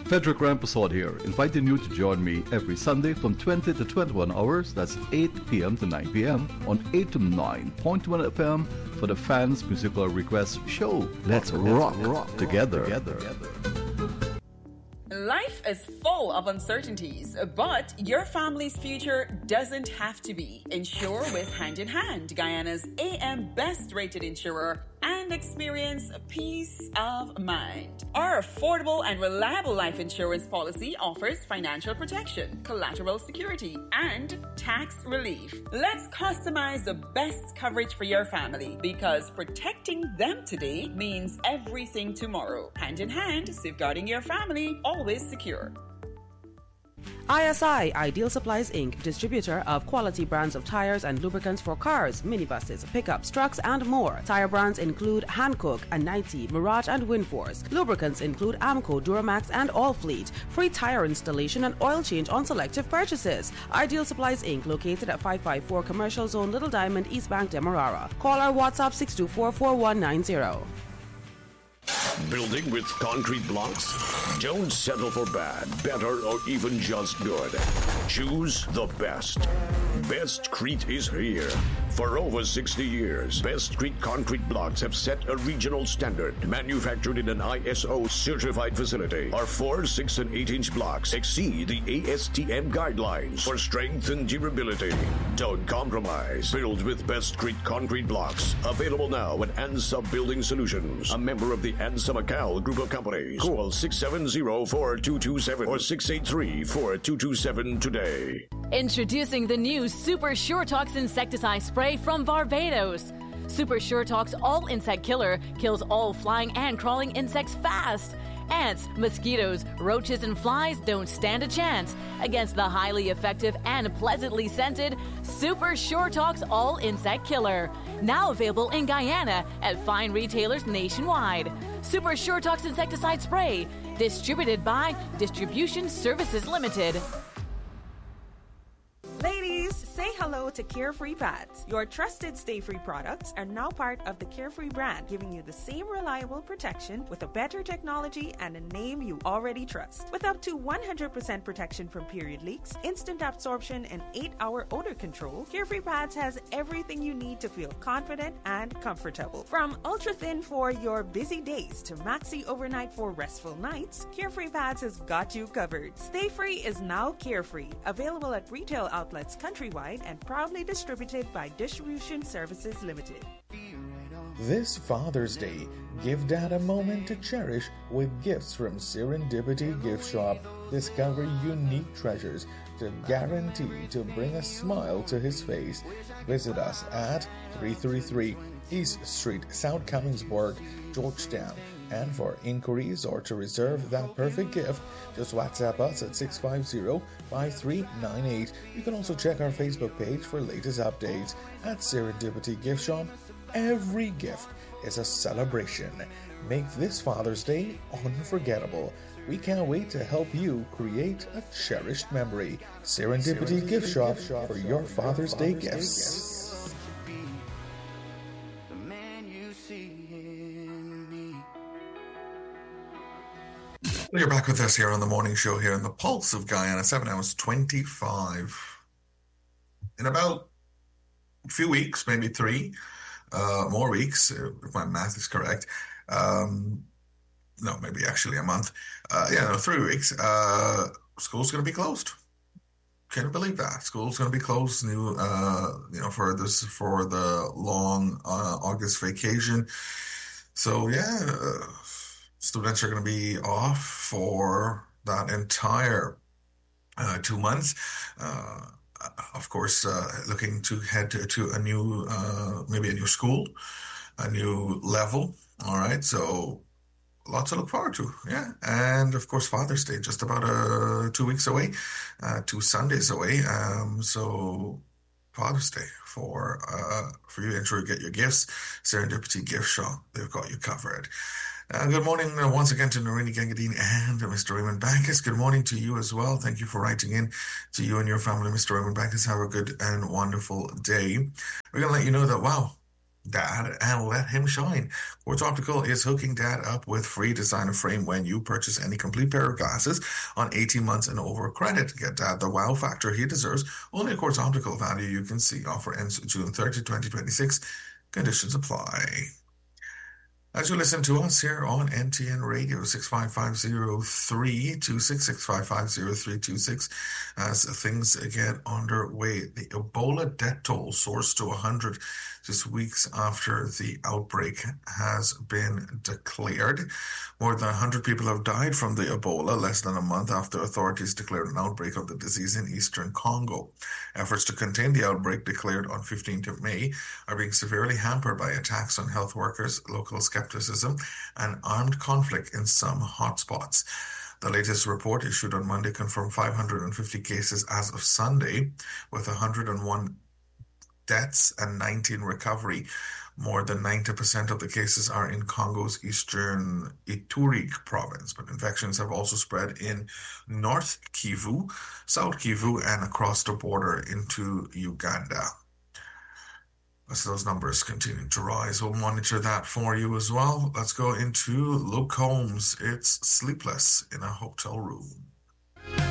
Frederick Rampersad here, inviting you to join me every Sunday from 20 to 21 hours, that's 8 p.m. to 9 p.m. on 8 to 9.1 FM for the Fans Musical Request Show. Let's rock together. Life is full of uncertainties, but your family's future doesn't have to be. Insure with Hand in Hand, Guyana's AM best rated insurer, and experience peace of mind. Our affordable and reliable life insurance policy offers financial protection, collateral security, and tax relief. Let's customize the best coverage for your family, because protecting them today means everything tomorrow. Hand in Hand, safeguarding your family, always secure. ISI, Ideal Supplies Inc., distributor of quality brands of tires and lubricants for cars, minibuses, pickups, trucks, and more. Tire brands include Hankook, Anite, Mirage, and Windforce. Lubricants include Amco, Duramax, and Allfleet. Free tire installation and oil change on selective purchases. Ideal Supplies Inc., located at 554 Commercial Zone, Little Diamond, East Bank, Demerara. Call our WhatsApp 624-4190. Building with concrete blocks? Don't settle for bad, better, or even just good. Choose the best. Bestcrete is here. For over 60 years, Bestcrete concrete blocks have set a regional standard. Manufactured in an ISO certified facility, our 4, 6, and 8-inch blocks exceed the ASTM guidelines for strength and durability. Don't compromise. Build with Bestcrete concrete blocks. Available now at ANSA Building Solutions, a member of the ANSA Macau Group of Companies. Call 670-4227 or 683-4227 today. Introducing the new Super SureTox insecticide spray from Barbados. Super SureTox All Insect Killer kills all flying and crawling insects fast. Ants, mosquitoes, roaches, and flies don't stand a chance against the highly effective and pleasantly scented Super SureTox All Insect Killer. Now available in Guyana at fine retailers nationwide. Super SureTox insecticide spray, distributed by Distribution Services Limited. Ladies, say hello to Carefree Pads. Your trusted Stay Free products are now part of the Carefree brand, giving you the same reliable protection with a better technology and a name you already trust. With up to 100% protection from period leaks, instant absorption, and 8-hour odor control, Carefree Pads has everything you need to feel confident and comfortable. From ultra thin for your busy days to maxi overnight for restful nights, Carefree Pads has got you covered. Stay Free is now Carefree, available at retail outlets countrywide and proudly distributed by Distribution Services Limited. This Father's Day, give Dad a moment to cherish with gifts from Serendipity Gift Shop. Discover unique treasures to guarantee to bring a smile to his face. Visit us at 333 East Street, South Commingsburg, Georgetown. And for inquiries or to reserve that perfect gift, just WhatsApp us at 650-5398. You can also check our Facebook page for latest updates at Serendipity Gift Shop. Every gift is a celebration. Make this Father's Day unforgettable. We can't wait to help you create a cherished memory. Serendipity Gift Shop for your Father's Day gifts. You're back with us here on the morning show here on the Pulse of Guyana, 7 hours 25. In about a few weeks, maybe 3 more weeks, if my math is correct. No, maybe actually a month. 3 weeks. School's going to be closed. Can't believe that. School's going to be closed for the long August vacation. So, students are going to be off for that entire 2 months. Of course, looking to head to a new, maybe a new school, a new level. All right. So lots to look forward to. Yeah. And of course, Father's Day, just about 2 weeks away, 2 Sundays away. So Father's Day for you to ensure you get your gifts. Serendipity Gift Shop, they've got you covered. Good morning once again to Narini Gangadine and Mr. Raymond Bankus. Good morning to you as well. Thank you for writing in to you and your family, Mr. Raymond Bankus. Have a good and wonderful day. We're going to let you know that, Dad and let him shine. Quartz Optical is hooking Dad up with free designer frame when you purchase any complete pair of glasses on 18 months and over credit. Get Dad the wow factor he deserves. Only a Quartz Optical value you can see. Offer ends June 30, 2026. Conditions apply. As you listen to us here on NTN Radio, 655-0326, 655-0326, as things get underway. The Ebola death toll soars to 100 just weeks after the outbreak has been declared. More than 100 people have died from the Ebola less than a month after authorities declared an outbreak of the disease in eastern Congo. Efforts to contain the outbreak, declared on 15th of May, are being severely hampered by attacks on health workers, local skepticism, and armed conflict in some hotspots. The latest report issued on Monday confirmed 550 cases as of Sunday, with 101 deaths and 19 recovery. More than 90% of the cases are in Congo's eastern Ituri province, but infections have also spread in North Kivu, South Kivu, and across the border into Uganda. As those numbers continue to rise, we'll monitor that for you as well. Let's go into Luke Combs. It's Sleepless in a Hotel Room.